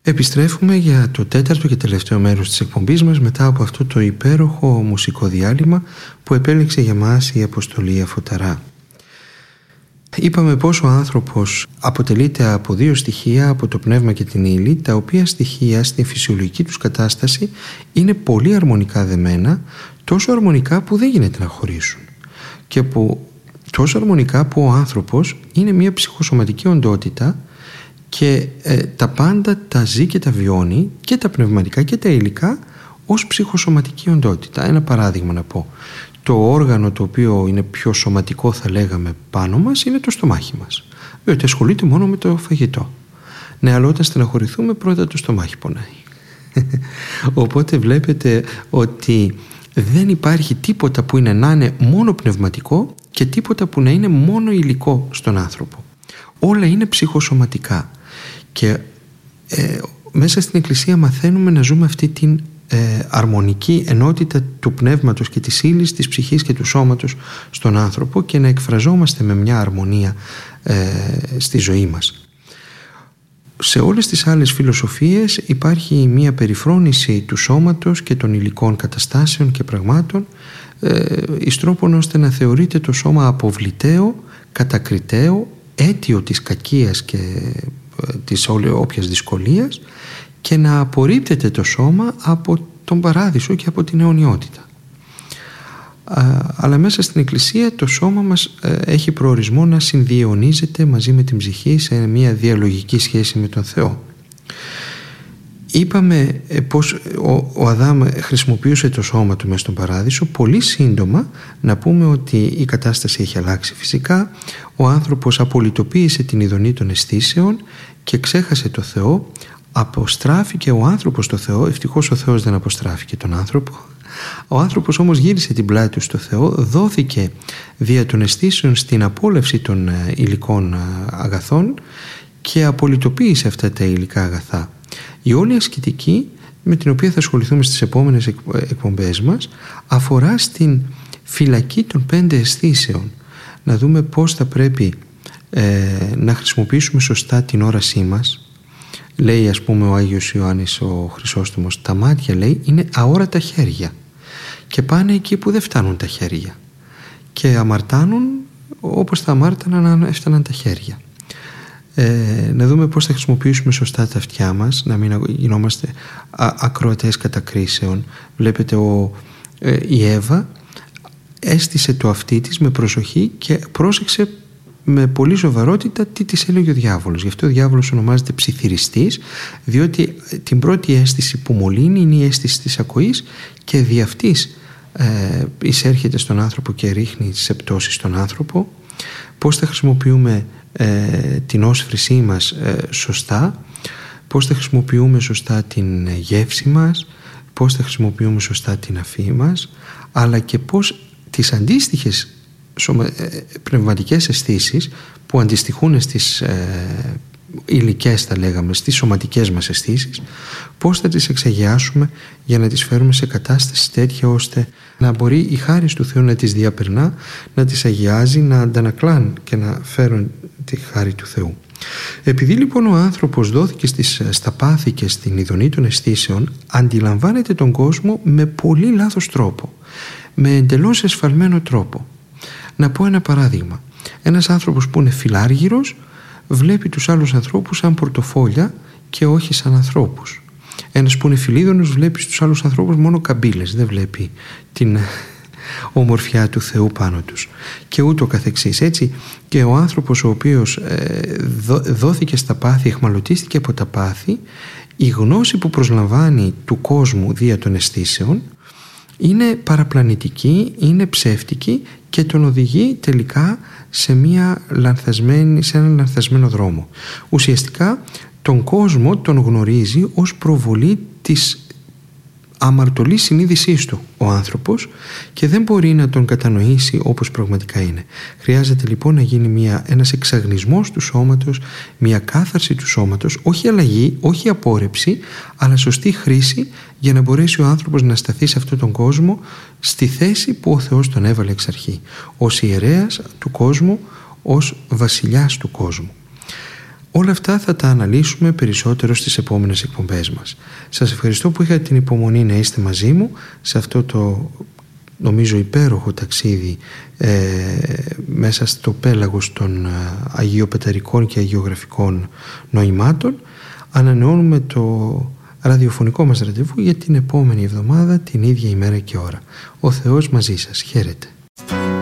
Επιστρέφουμε για το τέταρτο και τελευταίο μέρος της εκπομπής μας μετά από αυτό το υπέροχο μουσικό διάλειμμα που επέλεξε για μας η Αποστολή Αφωταρά. Είπαμε πως ο άνθρωπος αποτελείται από δύο στοιχεία, από το πνεύμα και την ύλη, τα οποία στοιχεία στην φυσιολογική τους κατάσταση είναι πολύ αρμονικά δεμένα, τόσο αρμονικά που δεν γίνεται να χωρίσουν και τόσο αρμονικά που ο άνθρωπος είναι μια ψυχοσωματική οντότητα και τα πάντα τα ζει και τα βιώνει, και τα πνευματικά και τα υλικά, ως ψυχοσωματική οντότητα. Ένα παράδειγμα να πω. Το όργανο το οποίο είναι πιο σωματικό, θα λέγαμε, πάνω μας είναι το στομάχι μας, διότι ασχολείται μόνο με το φαγητό. Ναι, αλλά όταν στεναχωρηθούμε πρώτα το στομάχι πονάει. Οπότε βλέπετε ότι δεν υπάρχει τίποτα που είναι να είναι μόνο πνευματικό και τίποτα που να είναι μόνο υλικό στον άνθρωπο. Όλα είναι ψυχοσωματικά και μέσα στην Εκκλησία μαθαίνουμε να ζούμε αυτή την αρμονική ενότητα του πνεύματος και της ύλης, της ψυχής και του σώματος στον άνθρωπο και να εκφραζόμαστε με μια αρμονία στη ζωή μας. Σε όλες τις άλλες φιλοσοφίες υπάρχει μια περιφρόνηση του σώματος και των υλικών καταστάσεων και πραγμάτων εις τρόπον ώστε να θεωρείται το σώμα αποβληταίο, κατακριταίο, αίτιο της κακίας και της όποιας δυσκολίας και να απορρίπτεται το σώμα από τον παράδεισο και από την αιωνιότητα. Αλλά μέσα στην Εκκλησία το σώμα μας έχει προορισμό να συνδιαιωνίζεται μαζί με την ψυχή σε μια διαλογική σχέση με τον Θεό. Είπαμε πως ο Αδάμ χρησιμοποιούσε το σώμα του μέσα στον παράδεισο. Πολύ σύντομα να πούμε ότι η κατάσταση έχει αλλάξει φυσικά. Ο άνθρωπος απολυτοποίησε την ειδονή των αισθήσεων και ξέχασε το Θεό. Αποστράφηκε ο άνθρωπος στο Θεό. Ευτυχώς ο Θεός δεν αποστράφηκε τον άνθρωπο. Ο άνθρωπος όμως γύρισε την πλάτη του στο Θεό, δόθηκε δια των αισθήσεων στην απόλαυση των υλικών αγαθών και απολυτοποίησε αυτά τα υλικά αγαθά. Η όλη ασκητική με την οποία θα ασχοληθούμε στις επόμενες εκπομπές μας αφορά στην φυλακή των 5 αισθήσεων. Να δούμε πώς θα πρέπει να χρησιμοποιήσουμε σωστά την όρασή μας. Λέει ας πούμε ο Άγιος Ιωάννης ο Χρυσόστομος, τα μάτια λέει είναι αόρατα χέρια και πάνε εκεί που δεν φτάνουν τα χέρια και αμαρτάνουν όπως θα αμάρταναν αν έφταναν τα χέρια. Να δούμε πώς θα χρησιμοποιήσουμε σωστά τα αυτιά μας, να μην γινόμαστε ακροατές κατακρίσεων. Βλέπετε η Εύα έστησε το αυτί της με προσοχή και πρόσεξε με πολύ σοβαρότητα τι της έλεγε ο διάβολος. Γι' αυτό ο διάβολος ονομάζεται ψιθυριστής, διότι την πρώτη αίσθηση που μολύνει είναι η αίσθηση της ακοής και δι' αυτής εισέρχεται στον άνθρωπο και ρίχνει σε πτώσεις στον άνθρωπο. Πώς θα χρησιμοποιούμε την όσφρησή μας σωστά, πώς θα χρησιμοποιούμε σωστά την γεύση μας, πώς θα χρησιμοποιούμε σωστά την αφή μας, αλλά και πώς τις αντίστοιχες πνευματικές αισθήσεις που αντιστοιχούν στις υλικές, θα λέγαμε, στις σωματικές μας αισθήσεις, πώς θα τις εξαγιάσουμε για να τις φέρουμε σε κατάσταση τέτοια ώστε να μπορεί η χάρις του Θεού να τις διαπερνά, να τις αγιάζει, να αντανακλάν και να φέρουν τη χάρη του Θεού. Επειδή λοιπόν ο άνθρωπος δόθηκε στα πάθη και στην ειδονή των αισθήσεων, αντιλαμβάνεται τον κόσμο με πολύ λάθος τρόπο, με εντελώς εσφαλμένο τρόπο. Να πω ένα παράδειγμα. Ένας άνθρωπος που είναι φιλάργυρος βλέπει τους άλλους ανθρώπους σαν πορτοφόλια και όχι σαν ανθρώπους. Ένας που είναι φιλίδωνος βλέπει στους άλλους ανθρώπους μόνο καμπύλες, δεν βλέπει την ομορφιά του Θεού πάνω τους και ούτω καθεξής. Έτσι και ο άνθρωπος ο οποίος δόθηκε στα πάθη, εχμαλωτίστηκε από τα πάθη, η γνώση που προσλαμβάνει του κόσμου δια των αισθήσεων είναι παραπλανητική, είναι ψεύτικη και τον οδηγεί τελικά σε έναν λανθασμένο δρόμο. Ουσιαστικά τον κόσμο τον γνωρίζει ως προβολή της αμαρτωλής συνείδησής του ο άνθρωπος και δεν μπορεί να τον κατανοήσει όπως πραγματικά είναι. Χρειάζεται λοιπόν να γίνει ένας εξαγνισμός του σώματος, μια κάθαρση του σώματος, όχι αλλαγή, όχι απόρρεψη, αλλά σωστή χρήση για να μπορέσει ο άνθρωπος να σταθεί σε αυτόν τον κόσμο στη θέση που ο Θεός τον έβαλε εξ αρχή, ως ιερέας του κόσμου, ως βασιλιάς του κόσμου. Όλα αυτά θα τα αναλύσουμε περισσότερο στις επόμενες εκπομπές μας. Σας ευχαριστώ που είχατε την υπομονή να είστε μαζί μου σε αυτό το νομίζω υπέροχο ταξίδι μέσα στο πέλαγος των αγιοπεταρικών και αγιογραφικών νοημάτων. Ανανεώνουμε το ραδιοφωνικό μας ραντεβού για την επόμενη εβδομάδα, την ίδια ημέρα και ώρα. Ο Θεός μαζί σας. Χαίρετε.